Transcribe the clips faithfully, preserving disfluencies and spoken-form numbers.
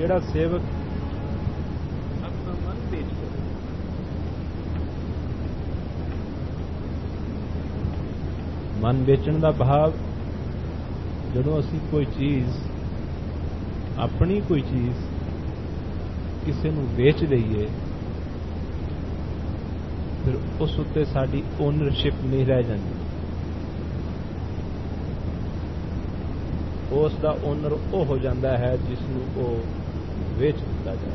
ਜਿਹੜਾ ਸੇਵਕ ਆਪਣਾ ਮਨ ਵੇਚ ਦੇਵੇ, ਮਨ ਵੇਚਣ ਦਾ ਭਾਵ ਜਦੋਂ ਅਸੀਂ ਕੋਈ ਚੀਜ਼, ਆਪਣੀ ਕੋਈ ਚੀਜ਼ ਕਿਸੇ ਨੂੰ ਵੇਚ ਦਈਏ, ਫਿਰ ਉਸ ਉੱਤੇ ਸਾਡੀ ਓਨਰਸ਼ਿਪ ਨਹੀਂ ਰਹਿ ਜਾਂਦੀ। ਉਸ ਦਾ ਓਨਰ ਉਹ ਹੋ ਜਾਂਦਾ ਹੈ ਜਿਸ ਨੂੰ ਉਹ ਵੇਚ ਦਿੱਤਾ ਜਾਏ।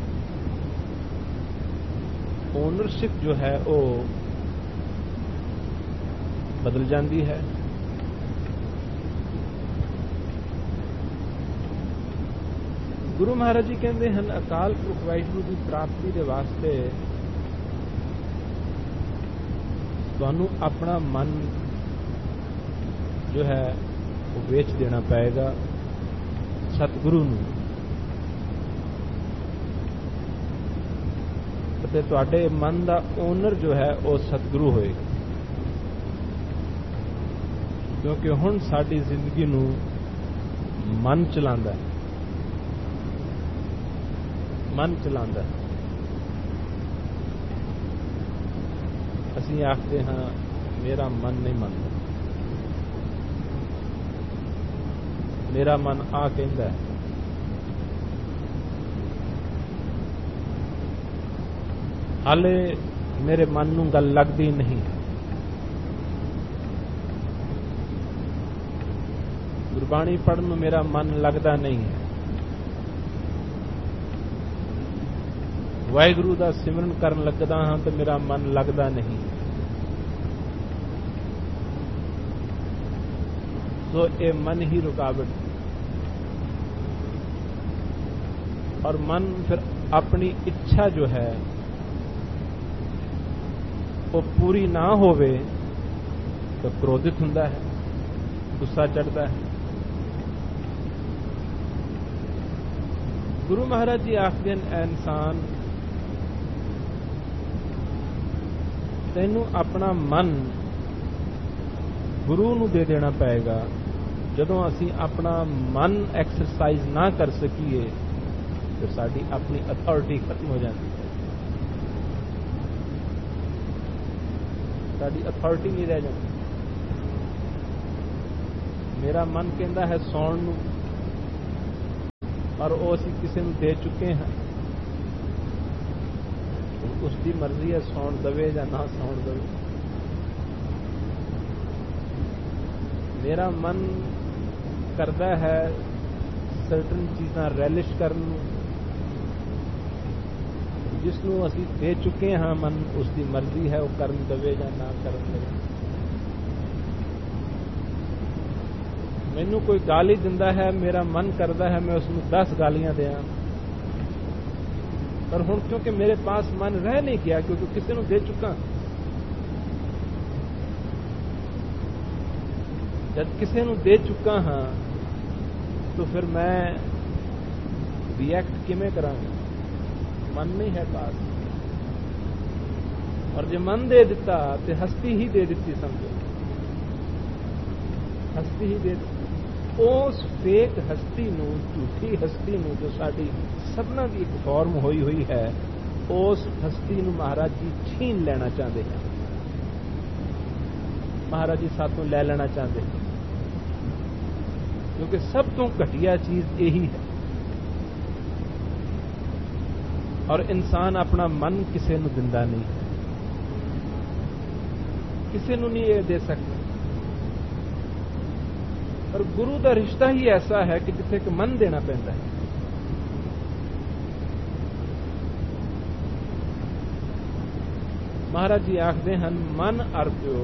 ਓਨਰਸ਼ਿਪ ਜੋ ਹੈ ਉਹ ਬਦਲ ਜਾਂਦੀ ਹੈ। ਗੁਰੂ ਮਹਾਰਾਜ ਜੀ ਕਹਿੰਦੇ ਹਨ, ਅਕਾਲ ਪੁਰਖ ਵਾਹਿਗੁਰੂ ਦੀ ਪ੍ਰਾਪਤੀ ਦੇ ਵਾਸਤੇ ਤੁਹਾਨੂੰ ਆਪਣਾ ਮਨ ਜੋ ਹੈ ਉਹ ਵੇਚ ਦੇਣਾ ਪਏਗਾ ਸਤਿਗੁਰੂ ਨੂੰ, ਅਤੇ ਤੁਹਾਡੇ ਮਨ ਦਾ ਓਨਰ ਜੋ ਹੈ ਉਹ ਸਤਿਗੁਰੂ ਹੋਏਗਾ। ਕਿਉਂਕਿ ਹੁਣ ਸਾਡੀ ਜ਼ਿੰਦਗੀ ਨੂੰ ਮਨ ਚਲਾਉਂਦਾ ਹੈ, ਮਨ ਚਲਾਉਂਦਾ ਹੈ। ਅਸੀਂ ਆਖਦੇ ਹਾਂ ਮੇਰਾ ਮਨ ਨਹੀਂ ਮੰਨਦਾ, ਮੇਰਾ ਮਨ ਆ ਕਹਿੰਦਾ ਹੈ। ਹਾਲੇ ਮੇਰੇ ਮਨ ਨੂੰ ਗੱਲ ਲੱਗਦੀ ਨਹੀਂ। ਗੁਰਬਾਣੀ ਪੜ੍ਹਨ ਨੂੰ ਮੇਰਾ ਮਨ ਲੱਗਦਾ ਨਹੀਂ ਹੈ। ਵਾਹਿਗੁਰੂ ਦਾ ਸਿਮਰਨ ਕਰਨ ਲੱਗਦਾ ਹਾਂ ਤਾਂ ਮੇਰਾ ਮਨ ਲੱਗਦਾ ਨਹੀਂ। ਸੋ ਇਹ ਮਨ ਹੀ ਰੁਕਾਵਟ, ਔਰ ਮਨ ਫਿਰ ਆਪਣੀ ਇੱਛਾ ਜੋ ਹੈ ਉਹ ਪੂਰੀ ਨਾ ਹੋਵੇ ਤਾਂ ਕ੍ਰੋਧਿਤ ਹੁੰਦਾ ਹੈ, ਗੁੱਸਾ ਚੜ੍ਹਦਾ ਹੈ। ਗੁਰੂ ਮਹਾਰਾਜ ਜੀ ਆਖਦੇ ਹਨ, ਐ ਇਨਸਾਨ, ਤੈਨੂੰ ਆਪਣਾ ਮਨ ਗੁਰੂ ਨੂੰ ਦੇ ਦੇਣਾ ਪਏਗਾ। ਜਦੋਂ ਅਸੀਂ ਆਪਣਾ ਮਨ ਐਕਸਰਸਾਈਜ਼ ਨਾ ਕਰ ਸਕੀਏ ਤਾਂ ਸਾਡੀ ਆਪਣੀ ਅਥਾਰਟੀ ਖਤਮ ਹੋ ਜਾਂਦੀ ਹੈ, ਸਾਡੀ ਅਥਾਰਟੀ ਨਹੀਂ ਰਹਿ ਜਾਂਦੀ। ਮੇਰਾ ਮਨ ਕਹਿੰਦਾ ਹੈ ਸੌਣ ਨੂੰ, ਔਰ ਉਹ ਅਸੀਂ ਕਿਸੇ ਨੂੰ ਦੇ ਚੁੱਕੇ ਹਾਂ। ਉਸ ਦੀ ਮਰਜ਼ੀ ਹੈ ਸੌਣ ਦਵੇ ਜਾਂ ਨਾ ਸੌਣ ਦਵੇ। ਮੇਰਾ ਮਨ ਕਰਦਾ ਹੈ ਸਰਟਨ ਚੀਜ਼ਾਂ ਰੈਲਿਸ਼ ਕਰਨ ਨੂੰ, ਜਿਸ ਨੂੰ ਅਸੀਂ ਦੇ ਚੁੱਕੇ ਹਾਂ ਮਨ, ਉਸ ਦੀ ਮਰਜ਼ੀ ਹੈ ਉਹ ਕਰਨ ਦਵੇ ਜਾਂ ਨਾ ਕਰਨ ਦਵੇ। ਮੈਨੂੰ ਕੋਈ ਗਾਲੀ ਦਿੰਦਾ ਹੈ, ਮੇਰਾ ਮਨ ਕਰਦਾ ਹੈ ਮੈਂ ਉਸ ਨੂੰ ਦਸ ਗਾਲੀਆਂ ਦਿਆਂ, ਪਰ ਹੁਣ ਕਿਉਂਕਿ ਮੇਰੇ ਪਾਸ ਮਨ ਰਹਿ ਨਹੀਂ ਗਿਆ, ਕਿਉਂਕਿ ਕਿਸੇ ਨੂੰ ਦੇ ਚੁੱਕਾ। ਜਦ ਕਿਸੇ ਨੂੰ ਦੇ ਚੁੱਕਾ ਹਾਂ ਤਾਂ ਫਿਰ ਮੈਂ ਰਿਐਕਟ ਕਿਵੇਂ ਕਰਾਂਗਾ? ਮਨ ਨਹੀਂ ਹੈ ਪਾਸ। ਔਰ ਜੇ ਮਨ ਦੇ ਦਿੱਤਾ ਤੇ ਹਸਤੀ ਹੀ ਦੇ ਦਿੱਤੀ, ਸਮਝੋ ਹਸਤੀ ਹੀ ਦੇ ਦਿੱਤੀ। ਉਸ ਫੇਕ ਹਸਤੀ ਨੂੰ, ਝੂਠੀ ਹਸਤੀ ਨੂੰ, ਜੋ ਸਾਡੀ ਸਭਨਾਂ ਦੀ ਇੱਕ ਫਾਰਮ ਹੋਈ ਹੋਈ ਹੈ, ਉਸ ਹਸਤੀ ਨੂੰ ਮਹਾਰਾਜ ਜੀ ਛੀਨ ਲੈਣਾ ਚਾਹੁੰਦੇ ਹਨ। ਮਹਾਰਾਜ ਜੀ ਸਾਥੋਂ ਲੈ ਲੈਣਾ ਚਾਹੁੰਦੇ ਹਨ, ਕਿਉਂਕਿ ਸਭ ਤੋਂ ਘਟੀਆ ਚੀਜ਼ ਇਹੀ ਹੈ। ਔਰ ਇਨਸਾਨ ਆਪਣਾ ਮਨ ਕਿਸੇ ਨੂੰ ਦਿੰਦਾ ਨਹੀਂ, ਕਿਸੇ ਨੂੰ ਨਹੀਂ ਇਹ ਦੇ ਸਕਦਾ। ਪਰ ਗੁਰੂ ਦਾ ਰਿਸ਼ਤਾ ਹੀ ਐਸਾ ਹੈ ਕਿ ਜਿੱਥੇ ਇੱਕ ਮਨ ਦੇਣਾ ਪੈਂਦਾ ਹੈ। ਮਹਾਰਾਜ ਜੀ ਆਖਦੇ ਹਨ, ਮਨ ਅਰਪਿਓ।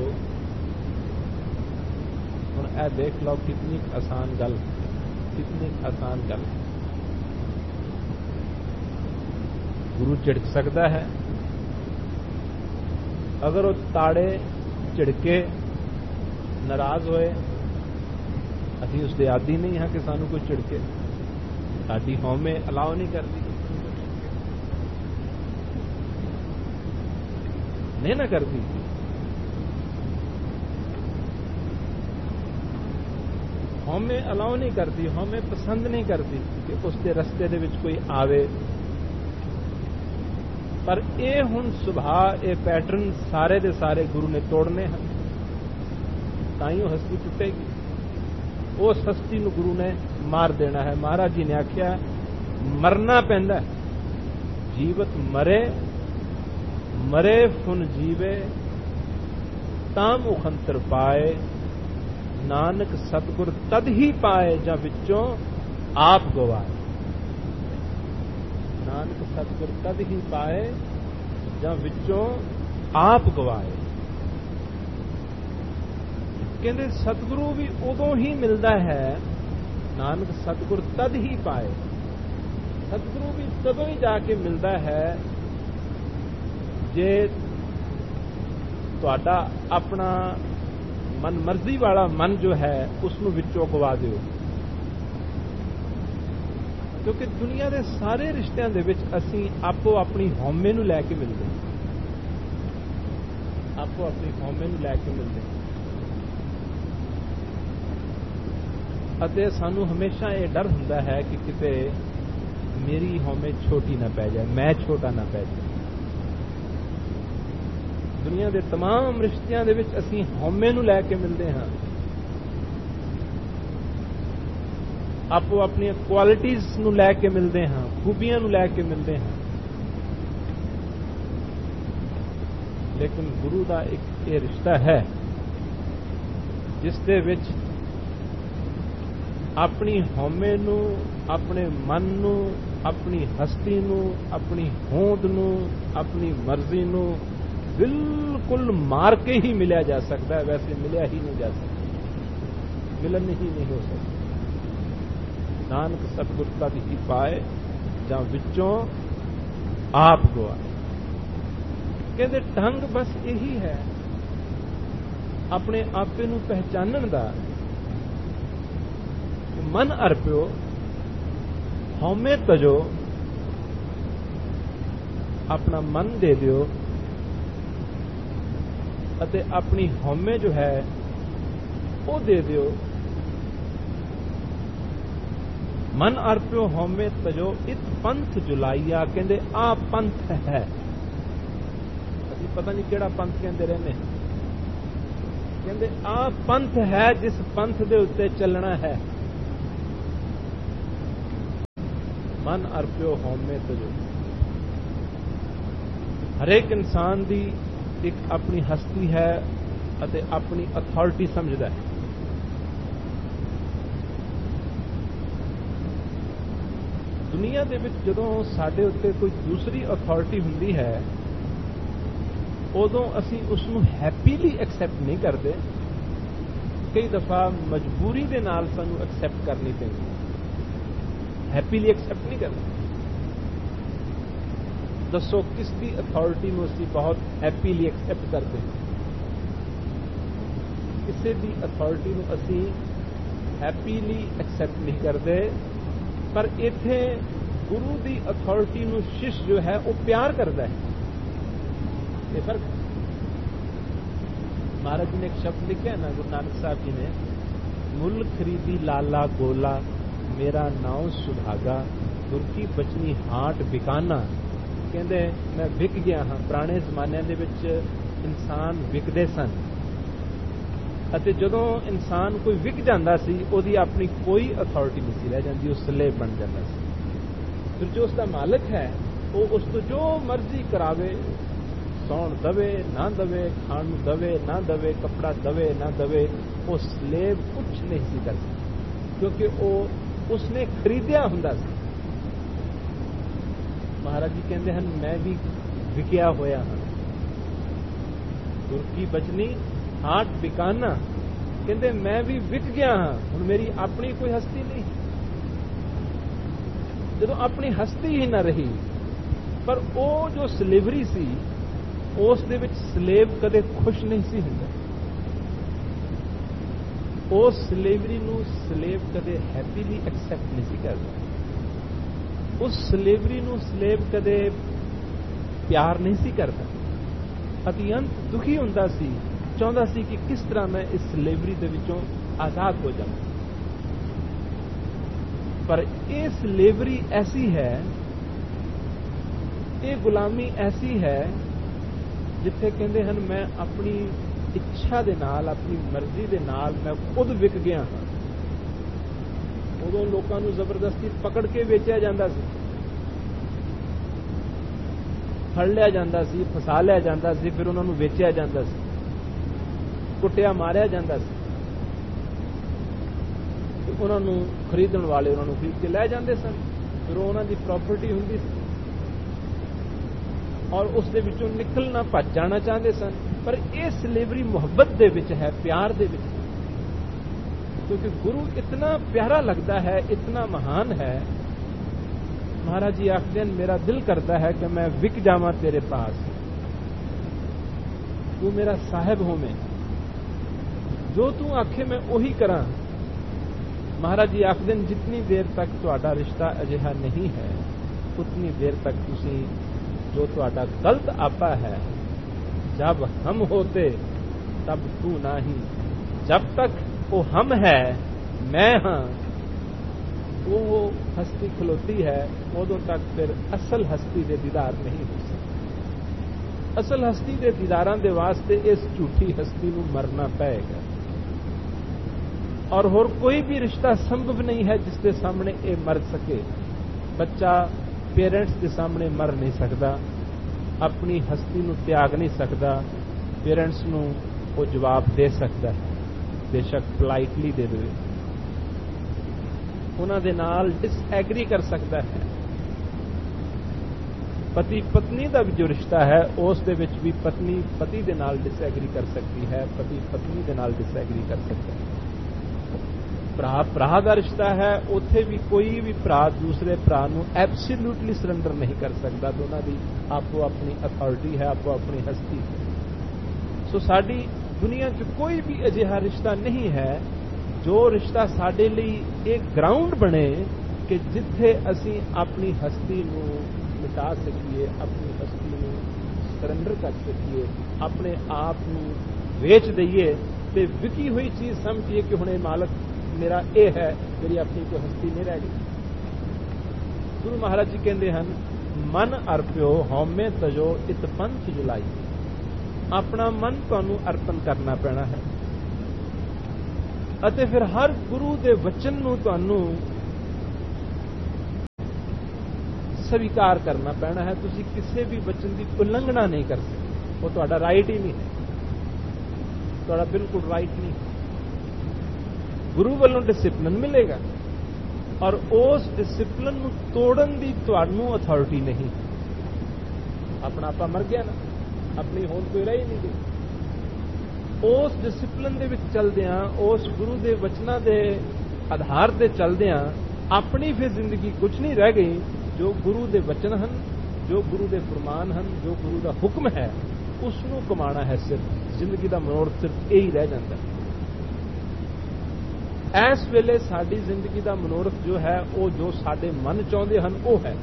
ਹੁਣ ਇਹ ਦੇਖ ਲਓ ਕਿਤਨੀ ਆਸਾਨ ਗੱਲ, ਕਿਤਨੀ ਆਸਾਨ ਗੱਲ। ਗੁਰੂ ਝਿੜਕ ਸਕਦਾ ਹੈ, ਅਗਰ ਉਹ ਤਾੜੇ ਝਿੜਕੇ ਨਾਰਾਜ਼ ਹੋਏ। ਅਸੀਂ ਉਸ ਦੇ ਆਦੀ ਨਹੀਂ ਹਾਂ ਕਿ ਸਾਨੂੰ ਕੋਈ ਝਿੜਕੇ, ਸਾਡੀ ਹਉਮੈ ਅਲਾਓ ਨਹੀਂ ਕਰਦੀ, ਨਹੀਂ ਨਾ ਕਰਦੀ। हौमे अलाउ नहीं करती, हौमे पसंद नहीं करती कि उसके रस्ते दे विच कोई आवे। पर यह हुण सुभाव, ये पैटर्न सारे दे सारे गुरु ने तोड़ने हैं, ताई वो हस्ती टुटेगी। उस हस्ती नूं गुरु ने मार देना है। महाराज जी ने आख्या मरना पैंदा, जीवत मरे, मरे फुन जीवे, ताम उखंतर पाए, नानक सतगुर तद ही पाए जां विचों आप गवाए। नानक सतगुर तद ही पाए जां विचों आप गवाए। कहते सतगुरु भी उदों ही मिलता है, नानक सतगुर तद ही पाए। सतगुरु भी तदों ही जाके मिलता है जे तुहाडा अपना मन मर्जी वाला मन जो है उसनूं विचों गवा दिओ। क्योंकि दुनिया के सारे रिश्तियां दे विच असीं आपो अपनी हौमे नूं लैके मिलते हैं, आपो अपनी हौमे नूं लैके मिलते हैं। अते सानू हमेशा ये डर हुंदा है कि किते मेरी हौमे छोटी ना पै जाए, मैं छोटा ना पै जाए। दुनिया के तमाम रिश्तियां दे विच असीं हौमे नूं लैके मिलते हैं, आपो अपनी क्वालिटीज नूं लैके मिलते हैं, खूबियां नूं लैके मिलते हैं। लेकिन गुरु का एक ये रिश्ता है जिस दे विच अपनी हौमे नूं, अपने मन नूं, अपनी हस्ती नूं, अपनी होंद नूं, अपनी मर्जी नूं बिल्कुल मार के ही मिलिया जा सकता है, वैसे मिलिया ही नहीं जा सकता, मिलन ही नहीं हो सकता। नानक सतगुर तद ही पाए जां विचों आप गवाए। कहते ढंग बस यही है अपने आपे नूं पहचानण दा, मन अर्पियो, हौमे तजो, अपना मन दे दियो अते अपनी हौमे जो है वो दे दियो। मन अर्पियो हौमे तजो इत पंथ जुलाइया। कहते आ पंथ है, अभी पता नहीं केड़ा पंथ कहते रहने, कहते आ पंथ है जिस पंथ दे उत्ते चलना है। मन अर्पियो हौमे तजो। हरेक इंसान दी एक अपनी हस्ती है अते अपनी अथॉरिटी समझदा है। दुनिया दे विच जदों साडे उत्ते कोई दूसरी अथॉरिटी हुंदी है उदों असीं उसनूं हैप्पीली एक्सैप्ट नहीं करते, कई दफा मजबूरी दे नाल सानूं एक्सैप्ट करनी पैंदी, हैप्पीली एक्सैप्ट नहीं करते। दसो किस दी अथॉरिटी में असीं बहुत हैप्पीली एक्सैप्ट करते हैं? किसी दी अथॉरिटी में असीं हैप्पीली एक्सैप्ट नहीं करते। पर इत्थे गुरु दी अथॉरिटी नूं शिष्य जो है वो प्यार करता है, ये फर्क। महाराज जी ने एक शब्द लिखा ना, गुरु नानक साहब जी ने, मुल खरीदी लाला गोला, मेरा नाव सुभागा, गुर की बचनी हाट बिकाना। कहते मैं विक गया हाँ। पुराने जमाने दे विच इंसान विकदे सन अते जदों इंसान कोई विक जांदा सी ओदी अपनी कोई अथॉरिटी नहीं सी रह जांदी, वो स्लेव बन जाता सी। फिर जो उसका मालिक है वो उस तो जो मर्जी करावे, सौण दवे ना दवे, खाण दवे ना दवे, कपड़ा दवे ना दवे, वो स्लेव कुछ नहीं सी कर सकता क्योंकि वो उसने खरीदिया हुंदा सी। महाराज जी कहते हैं मैं भी विकिया होया हाँ, गुर की बचनी हाट बिकाना। कहते मैं भी विक गया हाँ, हुण मेरी अपनी कोई हस्ती नहीं। जदों अपनी हस्ती ही ना रही, पर वो जो स्लेवरी सी उस दे विच स्लेव कदे खुश नहीं सी हुंदा। उस स्लेवरी नूं स्लेव कदे हैप्पीली एक्सैप्ट नहीं सी करदा। उस स्लेवरी नूं स्लेव कदे प्यार नहीं सी करदा। अत्यंत दुखी हुंदा सी, चाहुंदा सी कि किस तरह मैं इस स्लेवरी दे विचों आजाद हो जावां। पर ये स्लेवरी ऐसी है, ये गुलामी ऐसी है जिथे कहते हैं मैं अपनी इच्छा दे नाल, अपनी मर्जी दे नाल मैं खुद विक गया हाँ। उदों लोगों को जबरदस्ती पकड़ के बेचा जाता सी, फड़ लिया जाता सी, फसा लिया जाता सी, फिर उन्होंने बेचा जाता सी, कुटिया मारिया जाता सी, उन्होंने खरीदण वाले उन्होंने खरीद के लै जाते सन, फिर उन्होंने प्रॉपर्टी हुंदी सी और उस दे विचों निकलना भज जाना चाहते सन। पर यह स्लेवरी मुहब्बत दे विच है, प्यार दे विच, क्योंकि गुरु इतना प्यारा लगता है, इतना महान है। महाराज जी आखते हैं मेरा दिल करता है कि मैं विक जावा तेरे पास, तू मेरा साहिब हो, मैं जो तू आखे मैं उही करा। महाराज जी आखते हैं जितनी देर तक तुहाडा रिश्ता अजिहा नहीं है उतनी देर तक तुसी जो तुहाडा गलत आपा है, जब हम होते तब तू नहीं, जब तक वो हम है मैं हाँ वो वो हस्ती खलोती है, उदों तक फिर असल हस्ती दे दीदार नहीं हो सकते। असल हस्ती दे दीदारां दे वास्ते इस झूठी हस्ती नूं मरना पएगा और होर कोई भी रिश्ता संभव नहीं है जिसके सामने ये मर सके। बच्चा पेरेंट्स के सामने मर नहीं सकता, अपनी हस्ती नूं त्याग नहीं सकता, पेरेंट्स नूं वो जवाब दे सकता है, बेशक पोलाइटली दे दे, उन्हां दे नाल डिसएग्री कर सकता है। पति पत्नी का जो रिश्ता है उस दे विच भी पत्नी पति दे नाल डिसएग्री कर सकती है, पति पत्नी दे नाल डिसएग्री कर सकता है। भरा भरा का रिश्ता है, उत्थे भी कोई भी भरा दूसरे भरा नूं एब्सोल्यूटली सरेंडर नहीं कर सकता, दोनों की आपो अपनी अथॉरिटी है, आपो अपनी हस्ती है। सो साडी दुनिया च कोई भी अजिहा रिश्ता नहीं है जो रिश्ता साडे लई एक ग्राउंड बने कि जिथे असीं अपनी हस्ती नूं मिटा सकीए, अपनी हस्ती नूं सरेंडर कर सकीए, अपने आप नूं वेच दईए ते विकी हुई चीज समझिए कि हुणे मालक मेरा ये है, मेरी अपनी कोई हस्ती नहीं रह गई। गुरु महाराज जी कहते हैं मन अर्प्यो हौमे तजो इत पंथ जुलाई, अपना मन तुहानू अर्पण करना पैना है अते फिर हर गुरु दे वचन नू तुहानू स्वीकार करना पैना है। तुसी किसी भी वचन की उल्लंघना नहीं कर सकते, वो तुहाडा राइट ही नहीं है, तुहाडा बिल्कुल राइट नहीं है। गुरु वालों डिसिप्लिन मिलेगा और उस डिसिप्लिन नू तोड़न की तुहानू अथॉरिटी नहीं। अपना आपा मर गया ना, अपनी होंद कोई रही नहीं गई। उस डिसिप्लिन दे विच चलदियां, उस गुरु दे वचनां दे आधार ते चलदियां अपनी फिर जिंदगी कुछ नहीं रह गई। जो गुरु दे वचन हन, जो गुरु दे फरमान हन, जो गुरु दा हुक्म है उसनू कमाना है। सिर्फ जिंदगी दा मनोरथ सिर्फ यही रह जाता है। इस वेले साडी जिंदगी दा मनोरथ जो है वो जो साडे मन चाहते हैं वो है,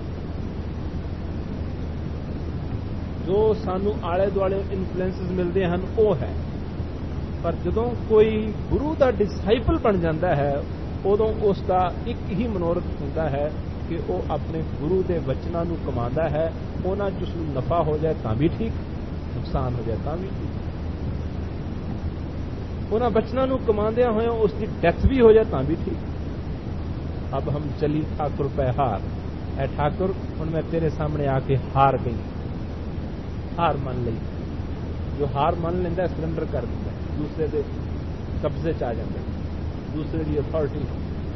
जो सानू आले दुआले इन्फ्लुएंसेस मिलते हैं वो है। पर जदों कोई गुरु का डिसाइपल बन जाता है उदों उसका एक ही मनोरथ होता है कि वो अपने गुरु के वचनों नू कमांदा है। उन्हां च उसनू नफा हो जाए तां भी ठीक, नुकसान हो जाए तां भी ठीक। उन्हां वचनों नू कमांदियां होए उसकी डेथ भी हो जाए तां भी ठीक। अब हम चली ठाकुर पे हार, ऐ ठाकुर हुण मैं तेरे सामने आके हार गई, हार मान ली। जो हार मान लेंदा सरेंडर कर दिंदा, दूसरे के कब्जे च आ जाता, दूसरे की अथॉरिटी।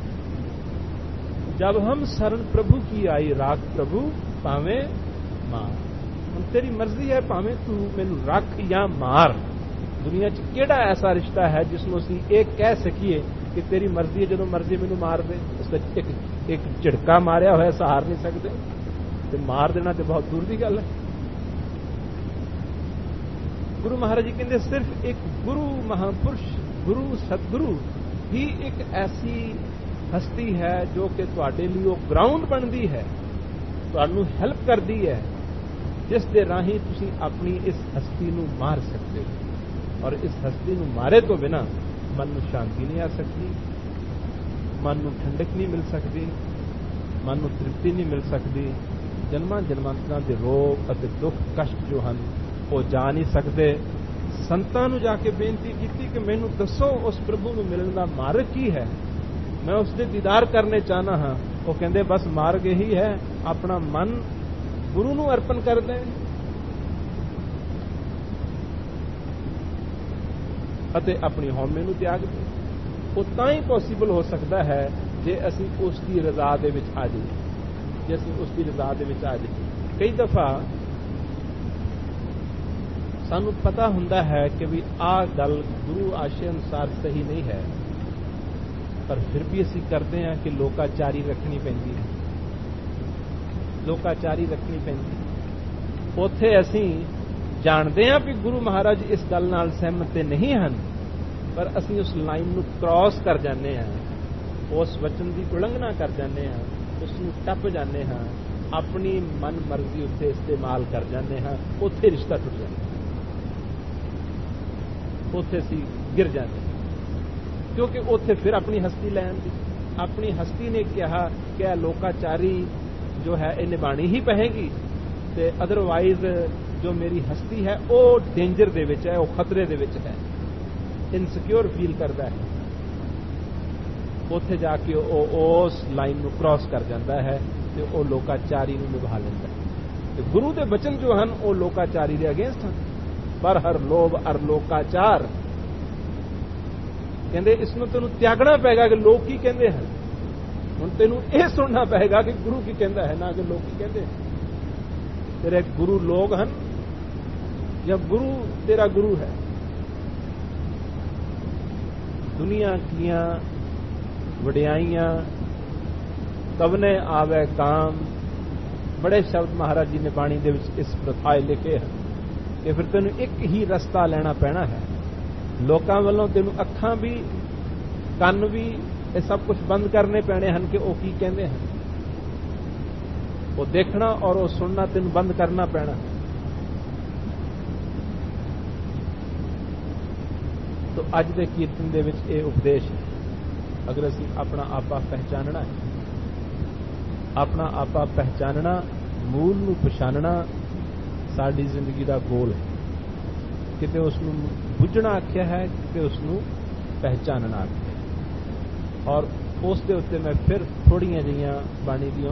जब हम शरण प्रभु की आई राख प्रभु भावे मार, हम तेरी मर्जी है भावे तू मैनू रख या मार। दुनिया च केड़ा ऐसा रिश्ता है जिसनों असीं एक कह सकीए कि तेरी मर्जी है, जो मर्जी मैनू मार दे। उसका एक, एक झिड़का मारिया होया सहार नहीं सकते, तो मार देना तो बहुत दूर की गल है। गुरु महाराज जी कहते सिर्फ एक गुरु महापुरुष, गुरु सतगुरु ही एक ऐसी हस्ती है जो कि तुहाडे लिए वो ग्राउंड बनती है, तुहानू हेल्प करती है, जिस दे राही तुसी अपनी इस हस्ती नू मार सकते हो। और इस हस्ती नू मारे तो बिना मन नू शांति नहीं आ सकती, मन ਨੂੰ ਠੰਡਕ ਨਹੀਂ ਮਿਲ ਸਕਦੀ, ਮਨ ਨੂੰ ਤ੍ਰਿਪਤੀ ਨਹੀਂ ਮਿਲ ਸਕਦੀ। ਜਨਮਾਂ ਜਨਮਾਂਤਰਾਂ ਦੇ ਰੋਗ ਅਤੇ ਦੁੱਖ ਕਸ਼ਟ ਜੋ ਹਨ ਉਹ ਜਾ ਨਹੀਂ ਸਕਦੇ। ਸੰਤਾਂ ਨੂੰ ਜਾ ਕੇ ਬੇਨਤੀ ਕੀਤੀ ਕਿ ਮੈਨੂੰ ਦੱਸੋ ਉਸ ਪ੍ਰਭੂ ਨੂੰ ਮਿਲਣ ਦਾ ਮਾਰਗ ਕੀ ਹੈ, ਮੈਂ ਉਸ ਦੇ ਦੀਦਾਰ ਕਰਨੇ ਚਾਹਨਾ ਹਾਂ। ਉਹ ਕਹਿੰਦੇ ਬਸ ਮਾਰਗ ਇਹੀ ਹੈ, ਆਪਣਾ ਮਨ ਗੁਰੂ ਨੂੰ ਅਰਪਣ ਕਰ ਦੇ ਅਤੇ ਆਪਣੀ ਹਉਮੈ ਨੂੰ ਤਿਆਗ ਦੇ। ਉਹ ਤਾਂ ਹੀ ਪੋਸੀਬਲ ਹੋ ਸਕਦਾ ਹੈ ਜੇ ਅਸੀਂ ਉਸ ਦੀ ਰਜ਼ਾ ਦੇ ਵਿੱਚ ਆ ਜਾਈਏ, ਜੇ ਅਸੀਂ ਉਸ ਦੀ ਰਜ਼ਾ ਦੇ ਵਿੱਚ ਆ ਜਾਈਏ। ਕਈ ਦਫਾ ਸਾਨੂੰ ਪਤਾ ਹੁੰਦਾ ਹੈ ਕਿ ਵੀ ਆਹ ਗੱਲ ਗੁਰੂ ਆਸ਼ੇ ਅਨੁਸਾਰ ਸਹੀ ਨਹੀਂ ਹੈ, ਪਰ ਫਿਰ ਵੀ ਅਸੀਂ ਕਰਦੇ ਹਾਂ ਕਿ ਲੋਕਾਚਾਰੀ ਰੱਖਣੀ ਪੈਂਦੀ ਹੈ, ਲੋਕਾਚਾਰੀ ਰੱਖਣੀ ਪੈਂਦੀ। ਉੱਥੇ ਅਸੀਂ ਜਾਣਦੇ ਹਾਂ ਕਿ ਗੁਰੂ ਮਹਾਰਾਜ ਇਸ ਗੱਲ ਨਾਲ ਸਹਿਮਤ ਤੇ ਨਹੀਂ ਹਨ, ਪਰ ਅਸੀਂ ਉਸ ਲਾਈਨ ਨੂੰ ਕ੍ਰਾਸ ਕਰ ਜਾਂਦੇ ਹਾਂ, ਉਸ ਵਚਨ ਦੀ ਉਲੰਘਣਾ ਕਰ ਜਾਂਦੇ ਹਾਂ, ਉਸ ਨੂੰ ਟੱਪ ਜਾਂਦੇ ਹਾਂ, ਆਪਣੀ ਮਨ ਮਰਜ਼ੀ ਉੱਤੇ ਇਸਤੇਮਾਲ ਕਰ ਜਾਂਦੇ ਹਾਂ। ਉੱਥੇ ਰਿਸ਼ਤਾ ਟੁੱਟ ਜਾਂਦਾ, ਉੱਥੇ ਅਸੀਂ ਗਿਰ ਜਾਂਦੇ ਹਾਂ, ਕਿਉਂਕਿ ਉੱਥੇ ਫਿਰ ਆਪਣੀ ਹਸਤੀ ਲੈ ਆਉਂਦੀ। ਆਪਣੀ ਹਸਤੀ ਨੇ ਕਿਹਾ ਕਿ ਇਹ ਲੋਕਾਚਾਰੀ ਜੋ ਹੈ ਇਹ ਨਿਭਾਣੀ ਹੀ ਪਏਗੀ, ਤੇ ਅਦਰਵਾਈਜ਼ ਜੋ ਮੇਰੀ ਹਸਤੀ ਹੈ ਉਹ ਡੇਂਜਰ ਦੇ ਵਿੱਚ ਹੈ, ਉਹ ਖਤਰੇ ਦੇ ਵਿੱਚ ਹੈ, ਇਨਸਿਕਿਉਰ ਫੀਲ ਕਰਦਾ ਹੈ। ਉੱਥੇ ਜਾ ਕੇ ਉਹ ਉਸ ਲਾਈਨ ਨੂੰ ਕ੍ਰਾਸ ਕਰ ਜਾਂਦਾ ਹੈ ਤੇ ਉਹ ਲੋਕਾਚਾਰੀ ਨੂੰ ਨਿਭਾ ਲੈਂਦਾ ਹੈ। ਤੇ ਗੁਰੂ ਦੇ ਬਚਨ ਜੋ ਹਨ ਉਹ ਲੋਕਾਚਾਰੀ ਦੇ ਅਗੇਂਸਟ ਹਨ। ਪਰ ਹਰ ਲੋਭ ਅਰ ਲੋਕਾਚਾਰ, ਕਹਿੰਦੇ ਇਸ ਨੂੰ ਤੈਨੂੰ ਤਿਆਗਣਾ ਪਏਗਾ ਕਿ ਲੋਕ ਕੀ ਕਹਿੰਦੇ ਹਨ। ਹੁਣ ਤੈਨੂੰ ਇਹ ਸੁਣਨਾ ਪਏਗਾ ਕਿ ਗੁਰੂ ਕੀ ਕਹਿੰਦਾ ਹੈ, ਨਾ ਕਿ ਲੋਕ ਕੀ ਕਹਿੰਦੇ ਹਨ। ਤੇਰੇ ਗੁਰੂ ਲੋਕ ਹਨ ਜਾਂ ਗੁਰੂ ਤੇਰਾ ਗੁਰੂ ਹੈ। ਦੁਨੀਆ ਦੀਆਂ ਵਡਿਆਈਆਂ ਕਵਨੇ ਆਵੇ ਕਾਮ, ਬੜੇ ਸ਼ਬਦ ਮਹਾਰਾਜ ਜੀ ਨੇ ਬਾਣੀ ਦੇ ਵਿੱਚ ਇਸ ਪ੍ਰਥਾਏ ਲਿਖੇ ਹਨ ਕਿ ਫਿਰ ਤੈਨੂੰ ਇੱਕ ਹੀ ਰਸਤਾ ਲੈਣਾ ਪੈਣਾ ਹੈ। ਲੋਕਾਂ ਵੱਲੋਂ ਤੈਨੂੰ ਅੱਖਾਂ ਵੀ ਕੰਨ ਵੀ ਇਹ ਸਭ ਕੁਝ ਬੰਦ ਕਰਨੇ ਪੈਣੇ ਹਨ ਕਿ ਉਹ ਕੀ ਕਹਿੰਦੇ ਹਨ। ਉਹ ਦੇਖਣਾ ਔਰ ਉਹ ਸੁਣਨਾ ਤੈਨੂੰ ਬੰਦ ਕਰਨਾ ਪੈਣਾ। ਤੋ ਅੱਜ ਦੇ ਕੀਰਤਨ ਦੇ ਵਿੱਚ ਇਹ ਉਪਦੇਸ਼ ਹੈ। ਅਗਰ ਅਸੀਂ ਆਪਣਾ ਆਪਾ ਪਹਿਚਾਨਣਾ ਹੈ, ਆਪਣਾ ਆਪਾ ਪਹਿਚਾਨਣਾ, ਮੂਲ ਨੂੰ ਪਛਾਨਣਾ ਸਾਡੀ ਜ਼ਿੰਦਗੀ ਦਾ ਗੋਲ ਹੈ। ਕਿਤੇ ਉਸ ਨੂੰ ਬੁੱਝਣਾ ਆਖਿਆ ਹੈ, ਕਿਤੇ ਉਸ ਨੂੰ ਪਹਿਚਾਨਣਾ ਆਖਿਆ ਹੈ। ਔਰ ਉਸ ਦੇ ਉੱਤੇ ਮੈਂ ਫਿਰ ਥੋੜੀਆਂ ਜਿਹੀਆਂ ਬਾਣੀ ਦੀਆਂ